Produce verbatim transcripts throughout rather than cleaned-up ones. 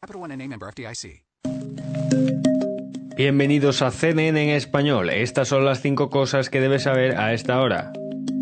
Capital One N A member F D I C. Bienvenidos a C N N en español. Estas son las cinco cosas que debes saber a esta hora.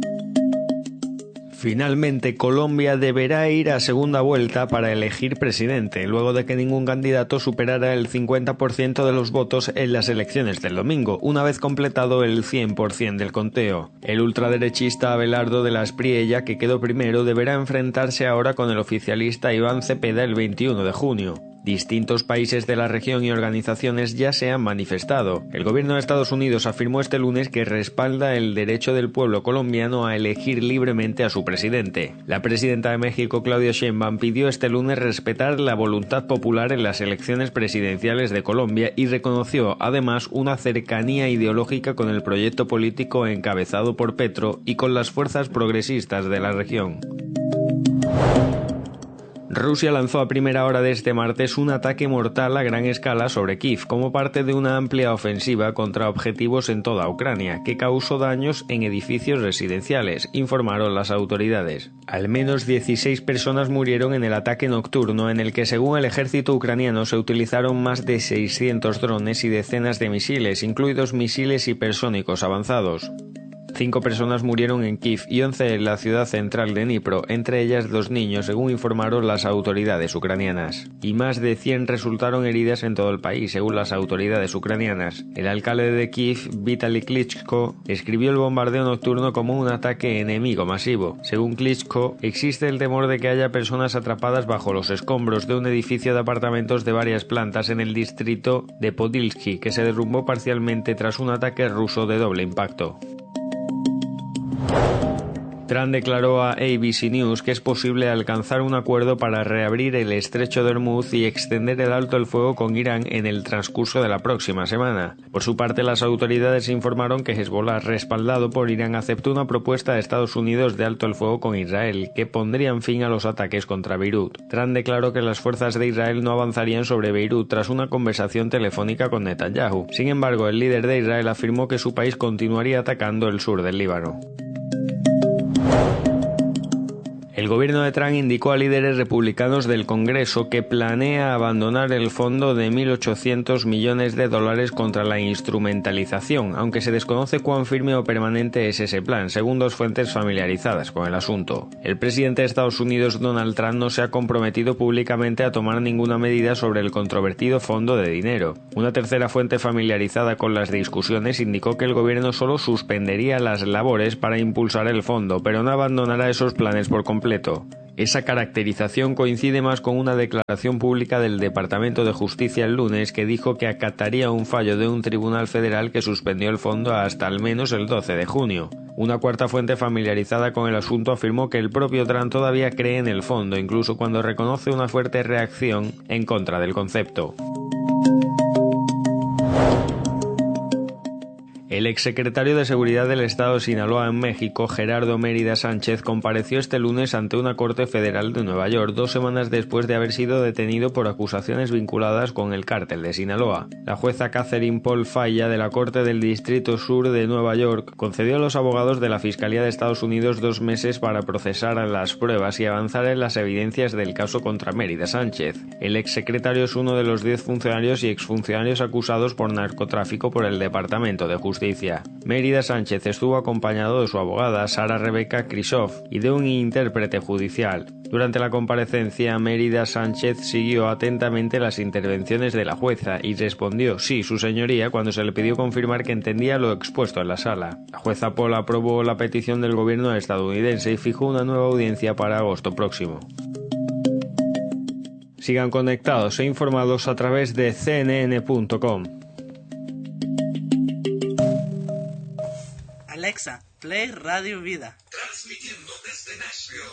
Finalmente, Colombia deberá ir a segunda vuelta para elegir presidente, luego de que ningún candidato superara el cincuenta por ciento de los votos en las elecciones del domingo, una vez completado el cien por ciento del conteo. El ultraderechista Abelardo de la Espriella, que quedó primero, deberá enfrentarse ahora con el oficialista Iván Cepeda el veintiuno de junio. Distintos países de la región y organizaciones ya se han manifestado. El gobierno de Estados Unidos afirmó este lunes que respalda el derecho del pueblo colombiano a elegir libremente a su presidente. La presidenta de México, Claudia Sheinbaum, pidió este lunes respetar la voluntad popular en las elecciones presidenciales de Colombia y reconoció además una cercanía ideológica con el proyecto político encabezado por Petro y con las fuerzas progresistas de la región. Rusia lanzó a primera hora de este martes un ataque mortal a gran escala sobre Kiev como parte de una amplia ofensiva contra objetivos en toda Ucrania, que causó daños en edificios residenciales, informaron las autoridades. Al menos dieciséis personas murieron en el ataque nocturno en el que, según el ejército ucraniano, se utilizaron más de seiscientos drones y decenas de misiles, incluidos misiles hipersónicos avanzados. Cinco personas murieron en Kiev y once en la ciudad central de Dnipro, entre ellas dos niños, según informaron las autoridades ucranianas. Y más de cien resultaron heridas en todo el país, según las autoridades ucranianas. El alcalde de Kiev, Vitaly Klitschko, describió el bombardeo nocturno como un ataque enemigo masivo. Según Klitschko, existe el temor de que haya personas atrapadas bajo los escombros de un edificio de apartamentos de varias plantas en el distrito de Podilsky, que se derrumbó parcialmente tras un ataque ruso de doble impacto. Trump declaró a A B C News que es posible alcanzar un acuerdo para reabrir el estrecho de Hormuz y extender el alto el fuego con Irán en el transcurso de la próxima semana. Por su parte, las autoridades informaron que Hezbollah, respaldado por Irán, aceptó una propuesta de Estados Unidos de alto el fuego con Israel, que pondrían fin a los ataques contra Beirut. Trump declaró que las fuerzas de Israel no avanzarían sobre Beirut tras una conversación telefónica con Netanyahu. Sin embargo, el líder de Israel afirmó que su país continuaría atacando el sur del Líbano. El gobierno de Trump indicó a líderes republicanos del Congreso que planea abandonar el fondo de mil ochocientos millones de dólares contra la instrumentalización, aunque se desconoce cuán firme o permanente es ese plan, según dos fuentes familiarizadas con el asunto. El presidente de Estados Unidos, Donald Trump, no se ha comprometido públicamente a tomar ninguna medida sobre el controvertido fondo de dinero. Una tercera fuente familiarizada con las discusiones indicó que el gobierno solo suspendería las labores para impulsar el fondo, pero no abandonará esos planes por completo. Esa caracterización coincide más con una declaración pública del Departamento de Justicia el lunes que dijo que acataría un fallo de un tribunal federal que suspendió el fondo hasta al menos el doce de junio. Una cuarta fuente familiarizada con el asunto afirmó que el propio Trump todavía cree en el fondo, incluso cuando reconoce una fuerte reacción en contra del concepto. El exsecretario de Seguridad del Estado de Sinaloa en México, Gerardo Mérida Sánchez, compareció este lunes ante una corte federal de Nueva York, dos semanas después de haber sido detenido por acusaciones vinculadas con el cártel de Sinaloa. La jueza Catherine Paul Falla de la Corte del Distrito Sur de Nueva York concedió a los abogados de la Fiscalía de Estados Unidos dos meses para procesar las pruebas y avanzar en las evidencias del caso contra Mérida Sánchez. El exsecretario es uno de los diez funcionarios y exfuncionarios acusados por narcotráfico por el Departamento de Justicia. Mérida Sánchez estuvo acompañado de su abogada, Sara Rebeca Krisoff, y de un intérprete judicial. Durante la comparecencia, Mérida Sánchez siguió atentamente las intervenciones de la jueza y respondió sí, su señoría, cuando se le pidió confirmar que entendía lo expuesto en la sala. La jueza Paul aprobó la petición del gobierno estadounidense y fijó una nueva audiencia para agosto próximo. Sigan conectados e informados a través de C N N punto com. Alexa, play Radio Vida. Transmitiendo desde Nashville.